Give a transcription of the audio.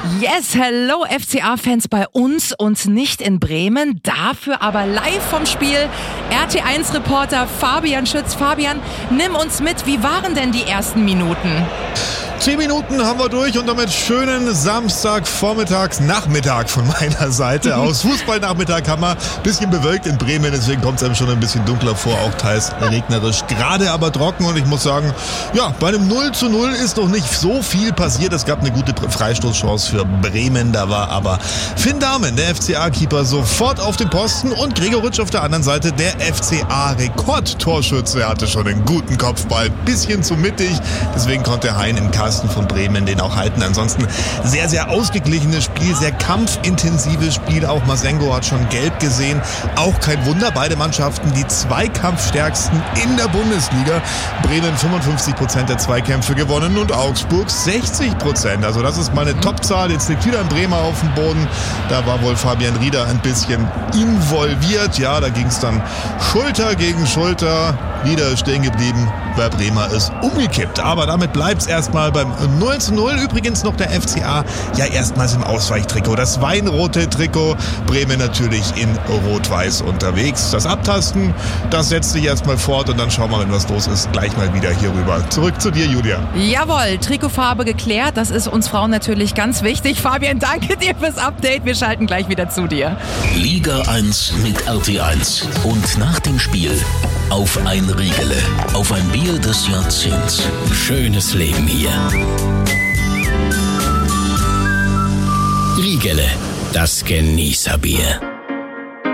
Yes, hello FCA-Fans bei uns und nicht in Bremen, dafür aber live vom Spiel. RT1-Reporter Fabian Schütz. Fabian, nimm uns mit, wie waren denn die ersten Minuten? 10 Minuten haben wir durch und damit schönen Nachmittag von meiner Seite aus. Fußballnachmittag haben wir ein bisschen bewölkt in Bremen, deswegen kommt es einem schon ein bisschen dunkler vor, auch teils regnerisch, gerade aber trocken und ich muss sagen, ja, bei einem 0:0 ist noch nicht so viel passiert. Es gab eine gute Freistoßchance für Bremen, da war aber Finn Dahmen, der FCA-Keeper, sofort auf dem Posten und Gregoritsch auf der anderen Seite, der FCA-Rekordtorschütze. Er hatte schon einen guten Kopfball, bisschen zu mittig, deswegen konnte Hein im Kasten von Bremen den auch halten. Ansonsten sehr, sehr ausgeglichenes Spiel, sehr kampfintensives Spiel. Auch Masengo hat schon gelb gesehen. Auch kein Wunder, beide Mannschaften die Zweikampfstärksten in der Bundesliga. Bremen 55% der Zweikämpfe gewonnen und Augsburg 60%. Also das ist mal eine Topzahl. Jetzt liegt wieder ein Bremer auf dem Boden. Da war wohl Fabian Rieder ein bisschen involviert. Ja, da ging es dann Schulter gegen Schulter. Rieder ist stehen geblieben. Bei Bremer ist umgekippt. Aber damit bleibt es erstmal beim 0:0. Übrigens noch der FCA ja erstmals im Ausweichtrikot. Das weinrote Trikot. Bremen natürlich in Rot-Weiß unterwegs. Das Abtasten, das setzt sich erstmal fort und dann schauen wir, wenn was los ist, gleich mal wieder hier rüber. Zurück zu dir, Julia. Jawohl, Trikotfarbe geklärt. Das ist uns Frauen natürlich ganz wichtig. Fabian, danke dir fürs Update. Wir schalten gleich wieder zu dir. Liga 1 mit RT1. Und nach dem Spiel auf ein Riegele. Auf ein Bier des Jahrzehnts. Schönes Leben hier. Riegele, das Genießerbier.